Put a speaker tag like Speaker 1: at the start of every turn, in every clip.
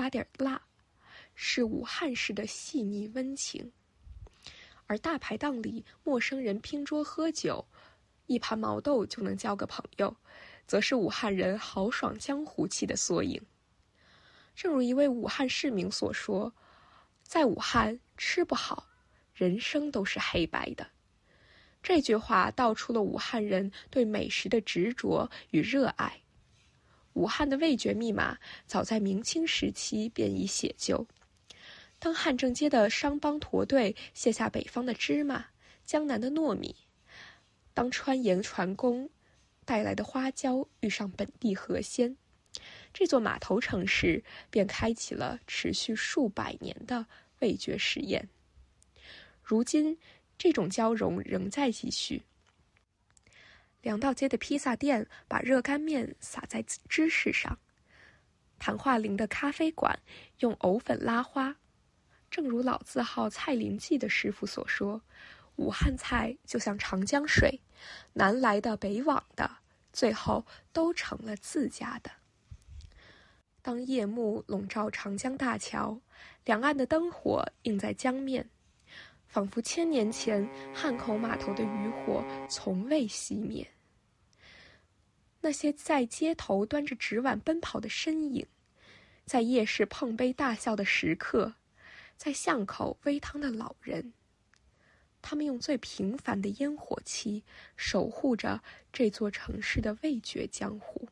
Speaker 1: 加点辣，是武汉式的细腻温情。而大排档里陌生人拼桌喝酒，一盘毛豆就能交个朋友，则是武汉人豪爽江湖气的缩影。正如一位武汉市民所说，在武汉吃不好，人生都是黑白的。这句话道出了武汉人对美食的执着与热爱。武汉的味觉密码早在明清时期便已写就。当汉正街的商帮驼队卸下北方的芝麻、江南的糯米，当川盐船工带来的花椒遇上本地河鲜，这座码头城市便开启了持续数百年的味觉实验。如今，这种交融仍在继续。粮道街的披萨店把热干面撒在芝士上，谈话林的咖啡馆用藕粉拉花。正如老字号蔡林记的师傅所说，武汉菜就像长江水，南来的北往的，最后都成了自家的。当夜幕笼罩长江大桥，两岸的灯火映在江面，仿佛1000年前汉口码头的渔火从未熄灭。那些在街头端着纸碗奔跑的身影，在夜市碰杯大笑的食客，在巷口煨汤的老人，他们用最平凡的烟火气守护着这座城市的味觉江湖。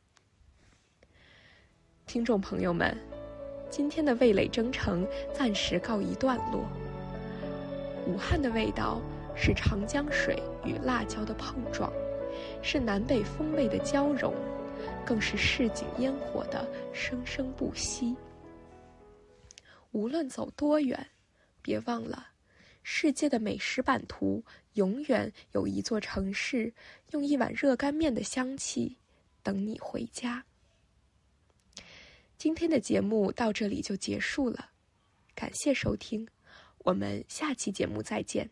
Speaker 1: 听众朋友们，今天的味蕾征程暂时告一段落。武汉的味道是长江水与辣椒的碰撞，是南北风味的交融，更是市井烟火的生生不息。无论走多远，别忘了，世界的美食版图永远有一座城市，用一碗热干面的香气等你回家。今天的节目到这里就结束了，感谢收听，我们下期节目再见。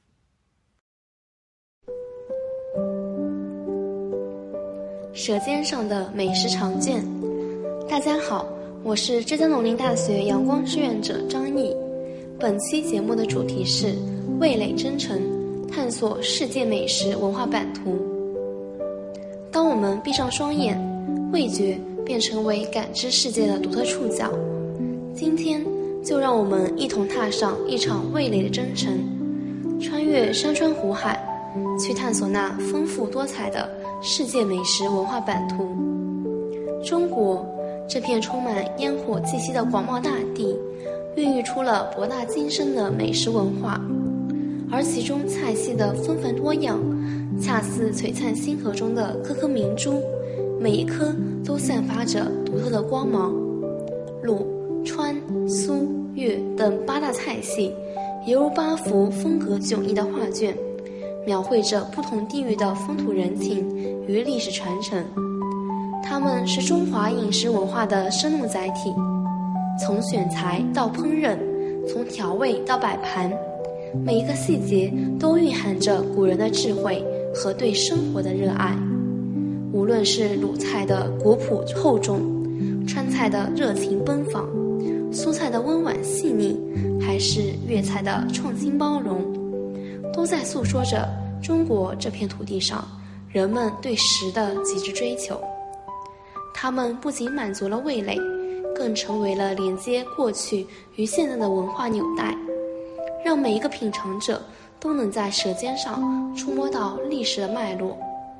Speaker 2: 舌尖上的美食常见。大家好，我是浙江农林大学阳光志愿者张毅。本期节目的主题是味蕾征程，探索世界美食文化版图。当我们闭上双眼，味觉便成为感知世界的独特触角。今天就让我们一同踏上一场味蕾的征程，穿越山川湖海，去探索那丰富多彩的世界美食文化版图。中国这片充满烟火气息的广袤大地，孕育出了博大精深的美食文化，而其中菜系的纷繁多样，恰似璀璨星河中的颗颗明珠，每一颗都散发着独特的光芒。鲁、川、苏、粤等8大菜系，犹如8幅风格迥异的画卷，描绘着不同地域的风土人情与历史传承。它们是中华饮食文化的生动载体，从选材到烹饪，从调味到摆盘，每一个细节都蕴含着古人的智慧和对生活的热爱。无论是鲁菜的古朴厚重，川菜的热情奔放，苏菜的温婉细腻，还是粤菜的创新包容，都在诉说着中国这片土地上人们对食的极致追求。它们不仅满足了味蕾，更成为了连接过去与现在的文化纽带，让每一个品尝者都能在舌尖上触摸到历史的脉络。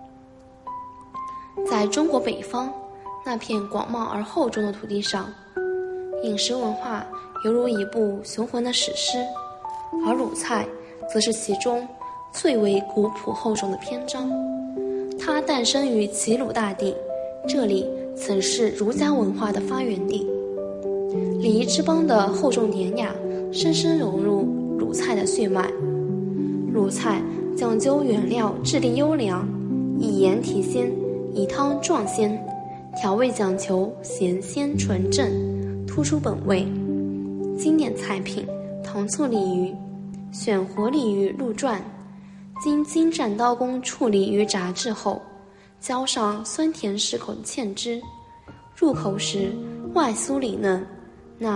Speaker 2: 在中国北方那片广袤而厚重的土地上，饮食文化犹如一部雄浑的史诗，而鲁菜则是其中最为古朴厚重的篇章。它诞生于齐鲁大地，这里曾是儒家文化的发源地。礼仪之邦的厚重典雅深深融入鲁菜的血脉。鲁菜讲究原料质地优良，以盐提鲜，以汤壮鲜，调味讲求咸鲜纯正，突出本味。经典菜品糖醋鲤鱼，选活鲤鱼入馔，经精湛刀工处理与炸制后，浇上酸甜适口的芡汁，入口时外酥里嫩，